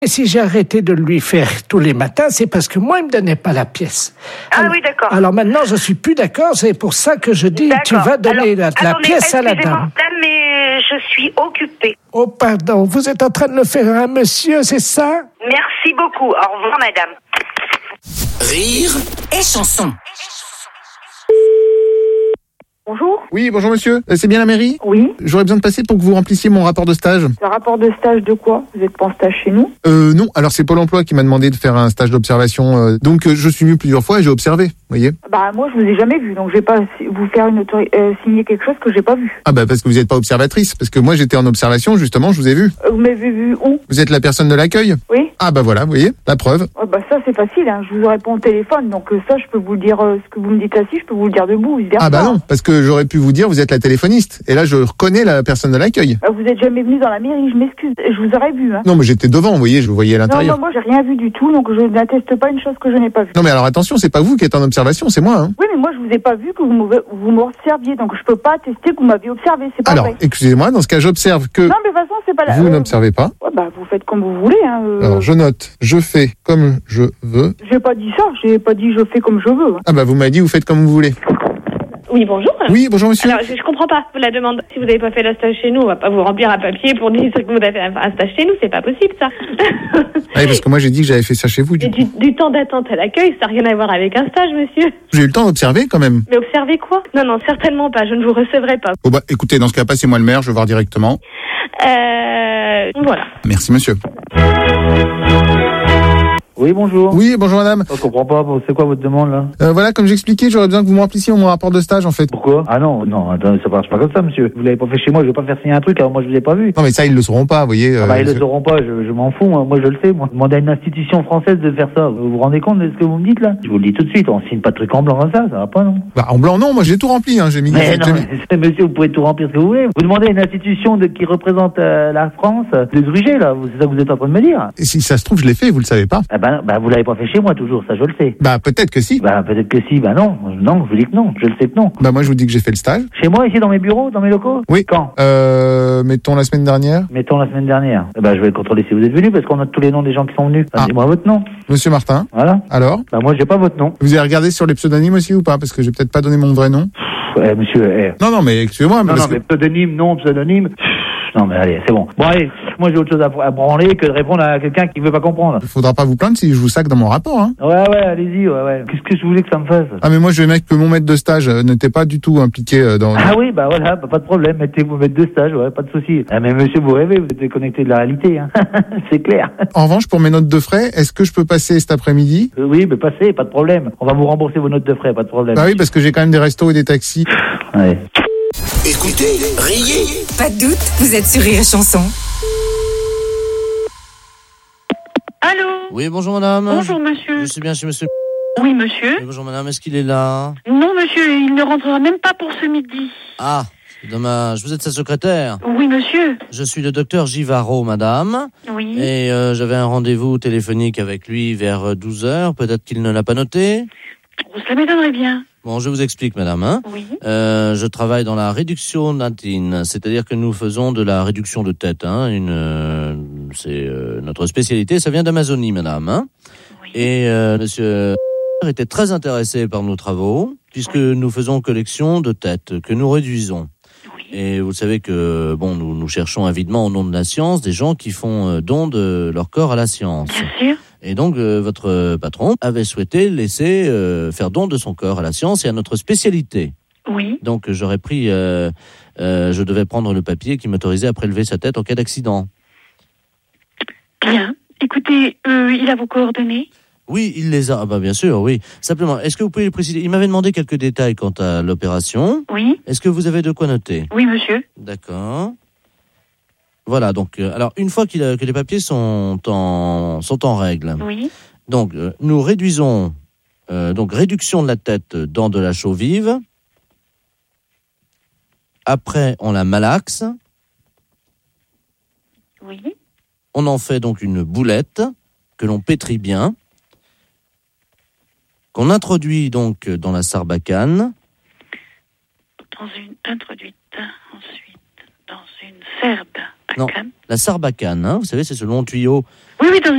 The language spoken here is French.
Et si j'ai arrêté de lui faire tous les matins, c'est parce que moi, il me donnait pas la pièce. Ah oui, d'accord. Alors maintenant, je suis plus d'accord. C'est pour ça que je dis, tu vas donner la pièce à la dame. Madame, mais je suis occupée. Oh, pardon. Vous êtes en train de le faire à un monsieur, c'est ça? Merci beaucoup. Au revoir, madame. Rire et chanson. Bonjour. Oui, bonjour monsieur. C'est bien la mairie ? Oui. J'aurais besoin de passer pour que vous remplissiez mon rapport de stage. Le rapport de stage de quoi? Vous êtes pas en stage chez nous? Non, alors c'est Pôle emploi qui m'a demandé de faire un stage d'observation. Donc je suis venu plusieurs fois et j'ai observé, vous voyez. Bah moi je vous ai jamais vu, donc je vais pas vous faire signer quelque chose que j'ai pas vu. Ah bah parce que vous n'êtes pas observatrice, parce que moi j'étais en observation justement, je vous ai vu. Vous m'avez vu où? Vous êtes la personne de l'accueil ? Oui. Ah bah voilà, vous voyez, la preuve. Bah ça c'est facile, hein. Je vous réponds au téléphone, donc ça je peux vous le dire, ce que vous me dites assis, je peux vous le dire debout, vice versa. Ah bah non, parce que j'aurais pu vous dire vous êtes la téléphoniste, et là je reconnais la personne de l'accueil. Vous êtes jamais venu dans la mairie, je m'excuse, je vous aurais vu, hein. Non mais j'étais devant, vous voyez, je vous voyais à l'intérieur. Non, moi j'ai rien vu du tout, donc je n'atteste pas une chose que je n'ai pas vue. Non mais alors attention, c'est pas vous qui êtes en observation, c'est moi, hein. Oui mais moi je vous ai pas vu que vous m'observiez, donc je peux pas attester que vous m'aviez observé, c'est pas Alors, vrai. excusez-moi, dans ce cas j'observe que Non mais de toute façon c'est pas la... vous n'observez pas. Ouais, bah vous faites comme vous voulez, hein. Alors je note, je fais comme je veux. J'ai pas dit ça, j'ai pas dit je fais comme je veux. Ah bah vous m'avez dit vous faites comme vous voulez. Oui, bonjour. Oui, bonjour monsieur. Alors, je comprends pas la demande. Si vous n'avez pas fait le stage chez nous, on va pas vous remplir un papier pour dire que vous avez fait un stage chez nous, c'est pas possible ça. Ah oui, parce que moi j'ai dit que j'avais fait ça chez vous. Du temps d'attente à l'accueil, ça n'a rien à voir avec un stage, monsieur. J'ai eu le temps d'observer quand même. Mais observez quoi? Non, certainement pas, je ne vous recevrai pas. Bon bah écoutez, dans ce cas, passez-moi le maire, je vais voir directement. Voilà. Merci monsieur. Oui, bonjour. Oui, bonjour madame. Je comprends pas, c'est quoi votre demande là? Voilà, comme j'expliquais, j'aurais besoin que vous me remplissiez mon rapport de stage en fait. Pourquoi? Ah non, attends, ça marche pas comme ça, monsieur. Vous l'avez pas fait chez moi, je vais pas faire signer un truc, alors moi je vous ai pas vu. Non mais ça, ils le sauront pas, vous voyez. Ils le sauront pas, je m'en fous, moi je le sais, moi. Demandez à une institution française de faire ça. Vous vous rendez compte de ce que vous me dites là? Je vous le dis tout de suite, on signe pas de truc en blanc comme ça va pas non? Bah en blanc non, moi j'ai tout rempli, hein, j'ai mis... Mais non, monsieur, vous pouvez tout remplir ce que vous voulez. Vous demandez à une institution qui représente la France de gruger là, c'est ça que vous êtes en train de me dire? Et si ça se trouve, je l'ai fait, vous le savez pas. Vous l'avez pas fait chez moi toujours, ça je le sais. Bah peut-être que si. Peut-être que si, non, je vous dis que non, je le sais que non. Bah moi je vous dis que j'ai fait le stage. Chez moi, ici dans mes bureaux, dans mes locaux? Oui. Quand? Mettons la semaine dernière. Je vais contrôler si vous êtes venu parce qu'on a tous les noms des gens qui sont venus. Dis-moi votre nom. Monsieur Martin. Voilà. Alors? Moi j'ai pas votre nom. Vous avez regardé sur les pseudonymes aussi ou pas? Parce que j'ai peut-être pas donné mon vrai nom. Monsieur. Non mais excusez-moi. Mais pseudonyme, non, pseudonyme. Non mais allez, c'est bon. Bon allez, moi j'ai autre chose à branler que de répondre à quelqu'un qui veut pas comprendre. Il faudra pas vous plaindre si je vous sac dans mon rapport, hein. Ouais, allez-y, ouais. Qu'est-ce que je voulais que ça me fasse? Ah mais moi je vais mettre que mon maître de stage n'était pas du tout impliqué dans... Ah oui, voilà, pas de problème, mettez vos maîtres de stage, ouais, pas de souci. Ah mais monsieur, vous rêvez, vous êtes déconnecté de la réalité, hein. C'est clair. En revanche, pour mes notes de frais, est-ce que je peux passer cet après-midi? Oui, mais passez, pas de problème. On va vous rembourser vos notes de frais, pas de problème. Bah oui, parce que j'ai quand même des restos et des taxis. Ouais. Écoutez, riez. Pas de doute, vous êtes sur Rire et Chanson. Allô? Oui, bonjour madame. Bonjour monsieur. Je suis bien chez monsieur. Oui monsieur. Oui, bonjour madame, est-ce qu'il est là? Non monsieur, il ne rentrera même pas pour ce midi. Ah, c'est dommage. Vous êtes sa secrétaire? Oui monsieur. Je suis le docteur Givaro, madame. Oui. Et j'avais un rendez-vous téléphonique avec lui vers 12h. Peut-être qu'il ne l'a pas noté? Ça m'étonnerait bien. Bon, je vous explique, madame. Hein. Oui. Je travaille dans la réduction natine, c'est-à-dire que nous faisons de la réduction de tête. Hein, c'est notre spécialité. Ça vient d'Amazonie, madame. Hein. Oui. Et monsieur était très intéressé par nos travaux, puisque nous faisons collection de têtes que nous réduisons. Oui. Et vous savez que nous cherchons avidement au nom de la science des gens qui font don de leur corps à la science. Bien sûr. Et donc, votre patron avait souhaité laisser faire don de son corps à la science et à notre spécialité. Oui. Donc, j'aurais pris... je devais prendre le papier qui m'autorisait à prélever sa tête en cas d'accident. Bien. Écoutez, il a vos coordonnées? Oui, il les a. Ah bah bien sûr, oui. Simplement, est-ce que vous pouvez préciser... Il m'avait demandé quelques détails quant à l'opération. Oui. Est-ce que vous avez de quoi noter? Oui, monsieur. D'accord. Voilà, donc, alors, une fois que les papiers sont en règle, oui. Donc, nous réduisons, réduction de la tête dans de la chaux vive. Après, on la malaxe. Oui. On en fait donc une boulette que l'on pétrit bien, qu'on introduit donc dans la sarbacane. Introduite ensuite dans une serde Non, la Sarbacane, hein, vous savez, c'est ce long tuyau. Oui, dans